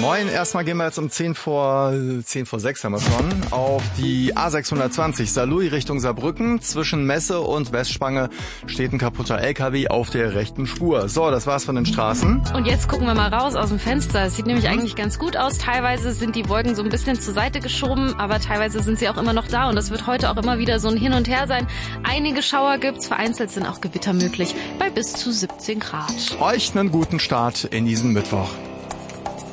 Moin, erstmal gehen wir jetzt um 10 vor 6 haben wir schon, auf die A620 Saarlouis Richtung Saarbrücken. Zwischen Messe und Westspange steht ein kaputter LKW auf der rechten Spur. So, das war's von den Straßen. Und jetzt gucken wir mal raus aus dem Fenster. Es sieht nämlich eigentlich ganz gut aus. Teilweise sind die Wolken so ein bisschen zur Seite geschoben, aber teilweise sind sie auch immer noch da. Und das wird heute auch immer wieder so ein Hin und Her sein. Einige Schauer gibt's, vereinzelt sind auch Gewitter möglich bei bis zu 17 Grad. Euch einen guten Start in diesen Mittwoch.